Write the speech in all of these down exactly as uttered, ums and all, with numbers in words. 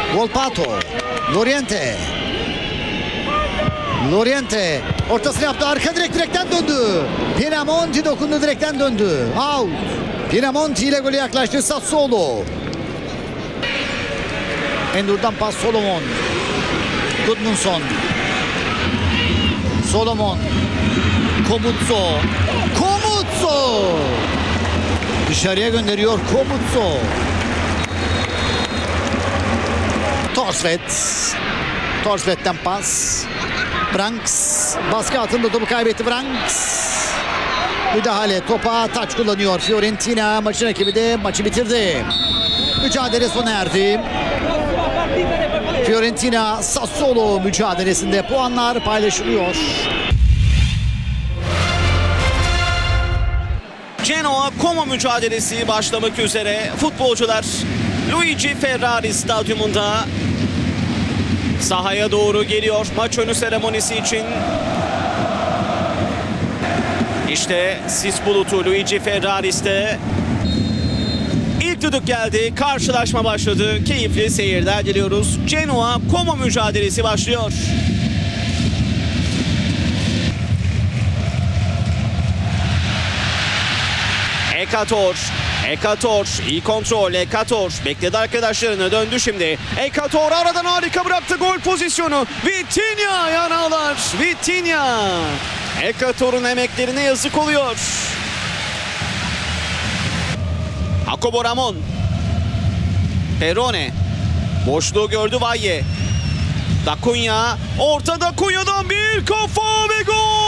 Volpato. Loriente. Loriente. Ortasını yaptı. Arka direk direkten döndü. Pinamonti dokundu, direkten döndü. Out. Pinamonti ile gole yaklaştı Sassuolo. Endur'dan pas Solomon. Gudmundsson. Solomon. Komutso. Komutso. Dışarıya gönderiyor Komutso. Torsvet. Torsvet'ten pas. Branks. Baskı altında topu kaybetti Branks. Müdahale, topa taç kullanıyor Fiorentina. Maçın rakibi de maçı bitirdi. Mücadele sona erdi. Fiorentina Sassuolo mücadelesinde puanlar paylaşılıyor. Genoa Como mücadelesi başlamak üzere. Futbolcular Luigi Ferrari stadyumunda sahaya doğru geliyor maç önü seremonisi için. İşte sis bulutu Luigi Ferraris'te. İlk düdük geldi. Karşılaşma başladı. Keyifli seyirler diliyoruz. Genoa Como mücadelesi başlıyor. Ekator. Ekator. İyi kontrol. Ekator. Bekledi arkadaşlarını. Döndü şimdi. Ekator aradan harika bıraktı. Gol pozisyonu. Vitinha yanağlar. Vitinha. Ekator'un emeklerine yazık oluyor. Jacobo Ramon. Perone. Boşluğu gördü Valle. Dacunya. Orta Dacunya'dan bir kafa ve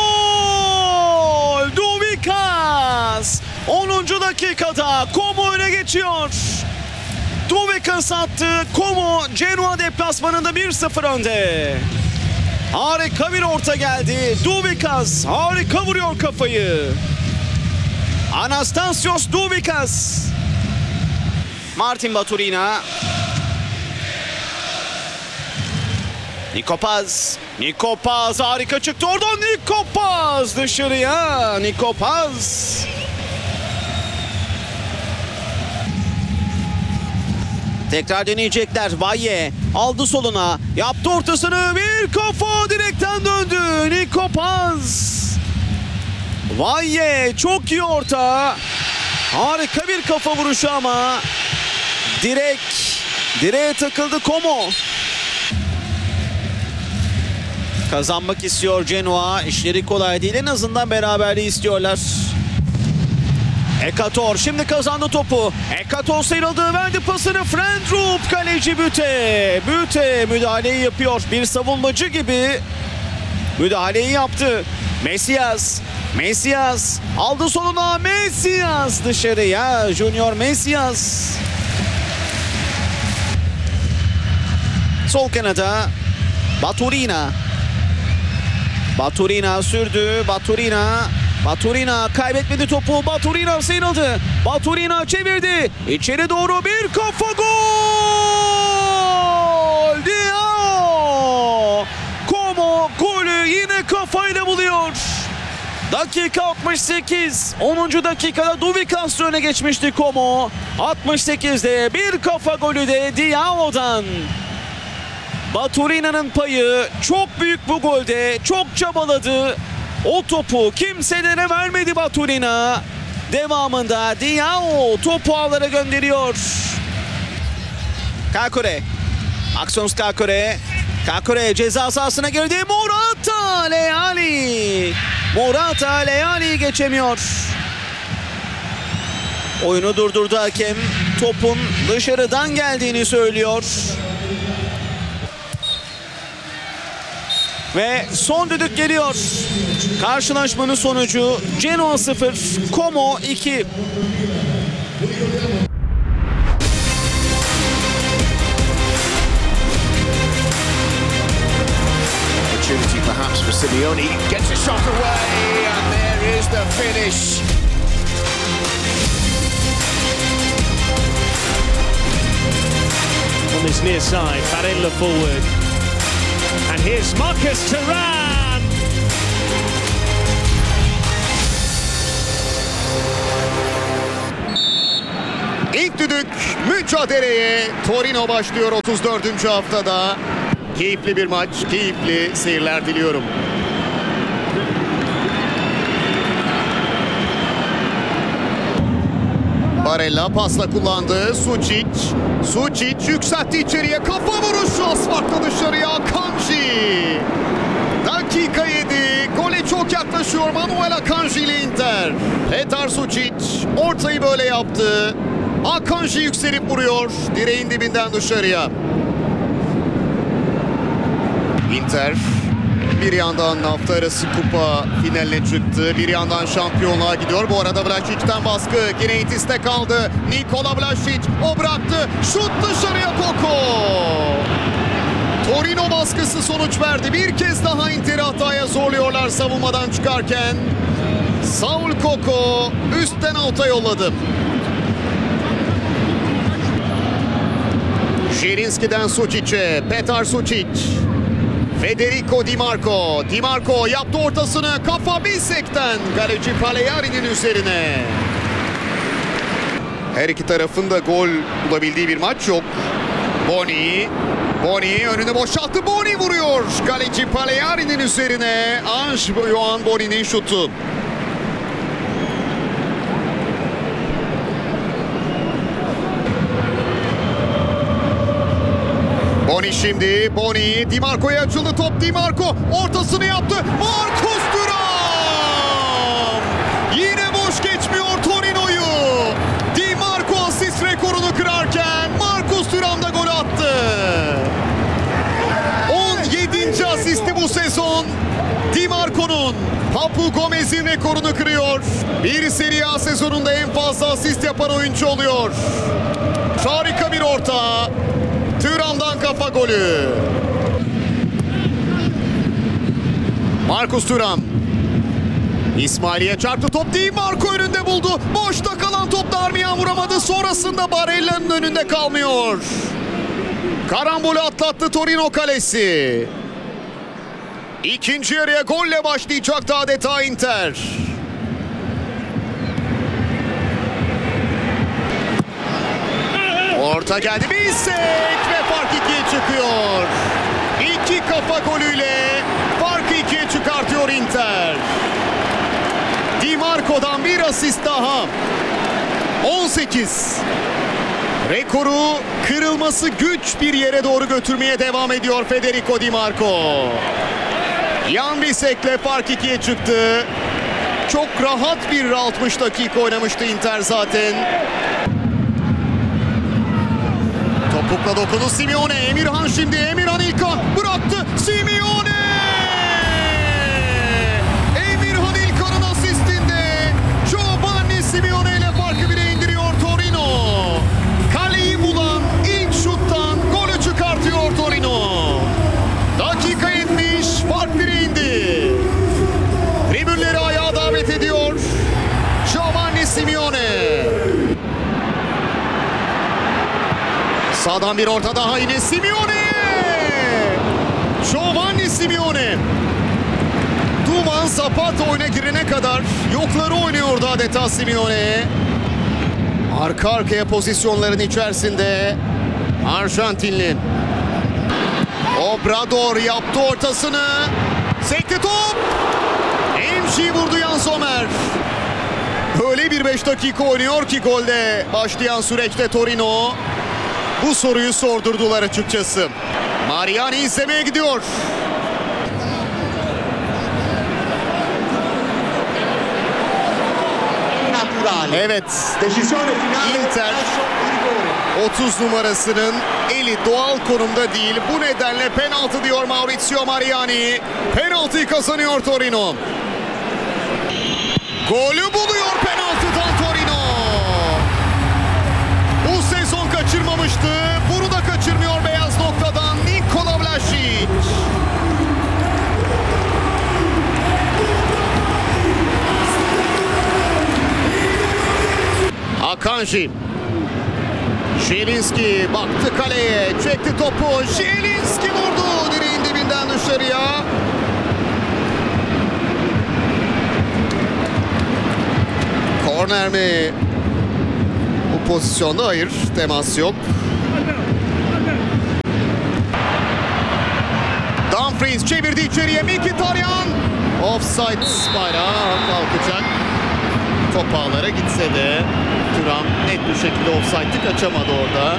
gol. Douvikas. onuncu dakikada Como öne geçiyor. Douvikas attı. Como Genoa deplasmanında bir sıfır önde. Harika bir orta geldi. Douvikas harika vuruyor kafayı. Anastasios Douvikas. Martin Baturina. Niko Paz. Niko Paz harika çıktı oradan. Niko Paz dışarıya. Niko Paz. Tekrar deneyecekler. Valle aldı soluna. Yaptı ortasını. Bir kafa direkten döndü. Niko Paz. Valle çok iyi orta. Harika bir kafa vuruşu ama direk direğe takıldı Como. Kazanmak istiyor Genoa. İşleri kolay değil. En azından beraberliği istiyorlar. Ekator şimdi kazandı topu. Ekator sıyrıldı, verdi pasını. Frendrup kaleci Büte. Büte müdahaleyi yapıyor. Bir savunmacı gibi müdahaleyi yaptı. Mesias. Mesias aldı soluna. Mesias dışarıya. Junior Mesias. Sol kanada Baturina. Baturina sürdü. Baturina. Baturina kaybetmedi topu. Baturina sıyrıldı. Baturina çevirdi. İçeri doğru bir kafa gol. Diao. Como golü yine kafayla buluyor. Dakika altmış sekiz. onuncu dakikada Douvikas öne geçmişti Como. altmış sekizde bir kafa golü de Diao'dan. Baturina'nın payı çok büyük bu golde. Çok çabaladı. O topu kimselere vermedi Baturina. Devamında Diao topu ağlara gönderiyor. Kakure. Aksons Kakure. Kakure ceza sahasına girdi. Morata Leali. Morata Leali geçemiyor. Oyunu durdurdu hakem. Topun dışarıdan geldiğini söylüyor. Ve son düdük geliyor. Karşılaşmanın sonucu Genoa sıfır, Como iki. Opportunity perhaps for Simeone. Gets a shot away and there is the finish. On this near side, Barella forward. And here's Marcus Thuram. İlk düdük mücadeleye Torino başlıyor otuz dördüncü haftada. Keyifli bir maç, keyifli seyirler diliyorum. Barella pasla kullandı. Sučić. Sučić yükseltti içeriye. Kafa vuruşu asfaltla dışarıya. Akanji. Dakika yedi. Gole çok yaklaşıyor Manuel Akanji ile Inter. Petar Sučić ortayı böyle yaptı. Akanji yükselip vuruyor. Direğin dibinden dışarıya. Inter bir yandan hafta arası kupa finaline çıktı. Bir yandan şampiyonluğa gidiyor. Bu arada Vlašic'ten baskı. Gineitis'te kaldı. Nikola Vlašić o bıraktı. Şut dışarıya Koko. Torino baskısı sonuç verdi. Bir kez daha Inter'i hataya zorluyorlar savunmadan çıkarken. Saul Koko üstten alta yolladı. Zielinski'den Sučić'e. Petar Sučić. Federico Di Marco. Di Marco yaptı ortasını. Kafa Bisek'ten. Kaleci Pagliari'nin üzerine. Her iki tarafın da gol bulabildiği bir maç yok. Boni. Boni önünü boşalttı. Boni vuruyor. Kaleci Pagliari'nin üzerine. Ange Joan Boni'nin şutu. Boni şimdi. Boni. Di Marco'ya açıldı top. Di Marco ortasını yaptı. Marcus Thuram. Yine boş geçmiyor Torino'yu. Di Marco asist rekorunu kırarken Marcus Thuram da gol attı. on yedinci asisti bu sezon. Di Marco'nun. Papu Gomez'in rekorunu kırıyor. Bir Serie A sezonunda en fazla asist yapan oyuncu oluyor. Harika bir orta. Thuram'dan kafa golü. Marcus Thuram. İsmail'e çarptı top. Di Marco önünde buldu. Boşta kalan top Darmian vuramadı. Sonrasında Barella'nın önünde kalmıyor. Karambolü atlattı Torino kalesi. İkinci yarıya golle başlayacaktı adeta Inter. Orta geldi. Bisek ve fark ikiye çıkıyor. İki kafa golüyle farkı ikiye çıkartıyor Inter. Di Marco'dan bir asist daha. on sekiz. Rekoru kırılması güç bir yere doğru götürmeye devam ediyor Federico Di Marco. Jan Bisek'le fark ikiye çıktı. Çok rahat bir altmış dakika oynamıştı Inter zaten. Topukla dokundu Simeone. Emirhan şimdi. Emirhan İlkan bıraktı. Simeone! Emirhan İlkan'ın asistinde Giovanni Simeone ile farkı bire indiriyor Torino. Kaleyi bulan ilk şuttan golü çıkartıyor Torino. Dakika yetmiş. Fark bire indi. Tribünleri ayağa davet ediyor Giovanni Simeone. Sağdan bir orta daha yine Simeone. Giovanni Simeone. Duvan Zapata oyuna girene kadar yokları oynuyordu adeta Simeone. Arka arkaya pozisyonların içerisinde Arjantinli. Obrador yaptı ortasını. Sekti top. Emşi vurdu Jan Sommer. Öyle bir beş dakika oynuyor ki golde başlayan süreçte Torino. Bu soruyu sordurdular açıkçası. Mariani izlemeye gidiyor. Evet. Inter otuz numarasının eli doğal konumda değil. Bu nedenle penaltı diyor Maurizio Mariani. Penaltıyı kazanıyor Torino. Golü buluyor penaltıdan Torino. Bu sezon kaçırmamıştı. Bunu da kaçırmıyor beyaz noktadan Nikola Vlašić. Akanji. Zielinski baktı kaleye. Çekti topu. Zielinski vurdu. Direğin dibinden dışarıya. Korner mi? Bu Bu pozisyonda hayır, temas yok. Dumfries çevirdi içeriye, Mkhitaryan. Offside bayrağı kalkacak. Top ağlara gitse de Thuram net bir şekilde offside'ı kaçamadı orada.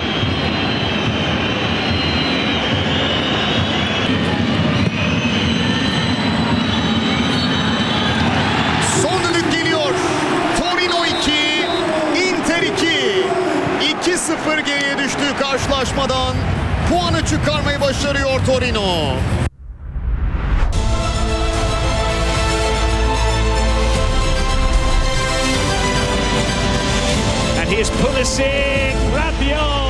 Son düdük geliyor. Torino iki, Inter iki. iki sıfır geriye düştüğü karşılaşmadan puanı çıkarmayı başarıyor Torino. And here's Pulisic, Rabiot.